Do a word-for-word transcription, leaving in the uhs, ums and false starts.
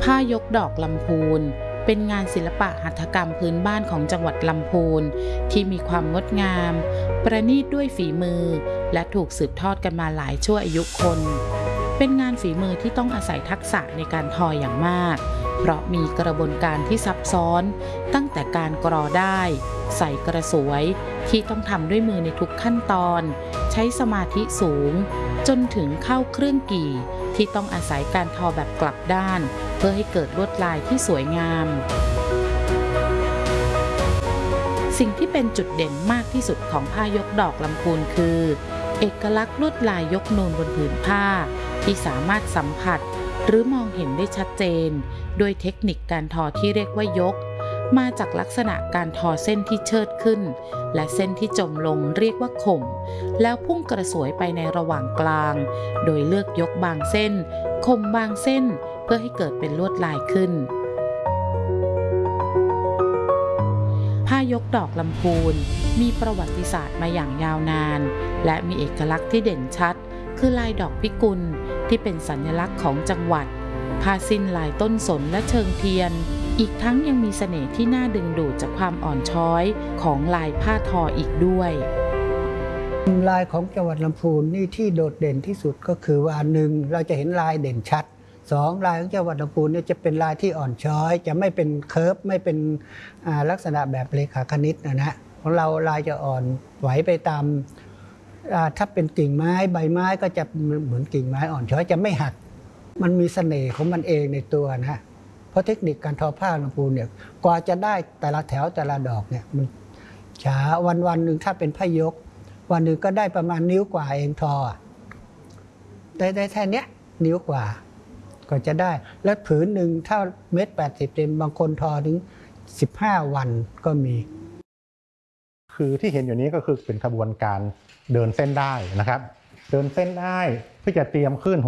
ผ้ายกดอกลำพูนเป็นงานศิลปะหัตถกรรมพื้นบ้านของจังหวัดลำพูนที่มีความงดงามประณีตด้วยฝีมือและถูกสืบทอดกันมาหลายชั่วอายุคนเป็นงานฝีมือที่ต้องอาศัยทักษะในการทออย่างมากเพราะมีกระบวนการที่ซับซ้อนตั้งแต่การกรอได้ใส่กระสวยที่ต้องทำด้วยมือในทุกขั้นตอนใช้สมาธิสูงจนถึงเข้าเครื่องกี่ที่ต้องอาศัยการทอแบบกลับด้านเพื่อให้เกิดลวดลายที่สวยงามสิ่งที่เป็นจุดเด่นมากที่สุดของผ้ายกดอกลำพูนคือเอกลักษณ์ลวดลายยกนูนบนผืนผ้าที่สามารถสัมผัสหรือมองเห็นได้ชัดเจนโดยเทคนิคการทอที่เรียกว่ายกมาจากลักษณะการทอเส้นที่เชิดขึ้นและเส้นที่จมลงเรียกว่าข่มแล้วพุ่งกระสวยไปในระหว่างกลางโดยเลือกยกบางเส้นข่มบางเส้นเพื่อให้เกิดเป็นลวดลายขึ้นผ้ายกดอกลำพูนมีประวัติศาสตร์มาอย่างยาวนานและมีเอกลักษณ์ที่เด่นชัดคือลายดอกพิกุลที่เป็นสัญลักษณ์ของจังหวัดผ้าสิ้นลายต้นสนและเชิงเทียนอีกทั้งยังมีเสน่ห์ที่น่าดึงดูดจากความอ่อนช้อยของลายผ้าทออีกด้วยลายของจังหวัดลำพูนนี่ที่โดดเด่นที่สุดก็คือว่าหนึ่งเราจะเห็นลายเด่นชัดสองลายของจังหวัดลำพูนเนี่ยจะเป็นลายที่อ่อนช้อยจะไม่เป็นเคิร์ฟไม่เป็นลักษณะแบบเรขาคณิตนะฮะของเราลายจะอ่อนไหวไปตามถ้าเป็นกิ่งไม้ใบไม้ก็จะเหมือนกิ่งไม้อ่อนช้อยจะไม่หักมันมีเสน่ห์ของมันเองในตัวนะฮะเพราะเทคนิคการทอผ้าลำพูนเนี่ยกว่าจะได้แต่ละแถวแต่ละดอกเนี่ยมันช้าวันวันหนึ่งถ้าเป็นผ้ายกวันหนึ่งก็ได้ประมาณนิ้วกว่าเองทอได้ได้แค่นี้นิ้วกว่าก็จะได้และผืนหนึ่งถ้าเม็ดแปดสิบเซนบางคนทอถึงสิบห้าวันก็มีคือที่เห็นอยู่นี้ก็คือเป็นกระบวนการเดินเส้นได้นะครับเดินเส้นได้เพื่อจะเตรียมขึ้น